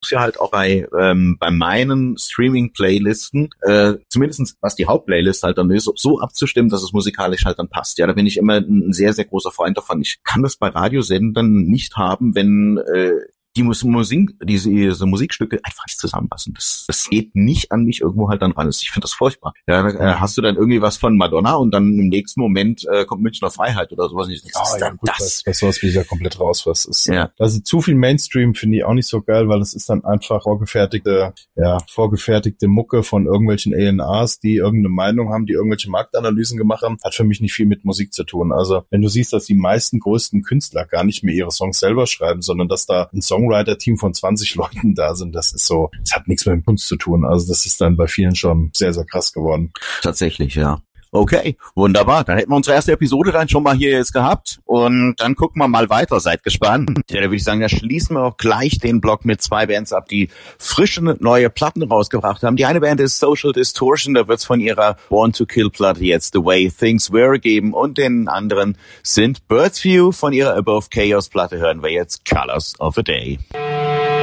versuche ja halt auch bei meinen Streaming-Playlisten, zumindest was die Hauptplaylist halt dann ist, so abzustimmen, dass es musikalisch halt dann passt. Ja, da bin ich immer ein sehr, sehr großer Freund davon. Ich kann das bei Radiosendern nicht haben, wenn diese Musikstücke einfach nicht zusammenpassen. Das geht nicht an mich irgendwo halt dann ran. Ich finde das furchtbar. Ja, da hast du dann irgendwie was von Madonna und dann im nächsten Moment kommt Münchner Freiheit oder sowas. Was ist dann gut, das? Das sowas bin ich ja komplett raus. Was ist? Ja. Also zu viel Mainstream finde ich auch nicht so geil, weil es ist dann einfach vorgefertigte Mucke von irgendwelchen A&Rs, die irgendeine Meinung haben, die irgendwelche Marktanalysen gemacht haben. Hat für mich nicht viel mit Musik zu tun. Also wenn du siehst, dass die meisten größten Künstler gar nicht mehr ihre Songs selber schreiben, sondern dass da ein Songwriter-Team von 20 Leuten da sind, das ist so, das hat nichts mit Kunst zu tun. Also das ist dann bei vielen schon sehr, sehr krass geworden. Tatsächlich, ja. Okay, wunderbar. Dann hätten wir unsere erste Episode dann schon mal hier jetzt gehabt und dann gucken wir mal weiter. Seid gespannt. Ja, da würde ich sagen, da schließen wir auch gleich den Blog mit 2 Bands ab, die frische neue Platten rausgebracht haben. Die eine Band ist Social Distortion, da wird's von ihrer Born to Kill Platte jetzt The Way Things Were geben und den anderen sind Birds View von ihrer Above Chaos Platte hören wir jetzt Colors of a Day.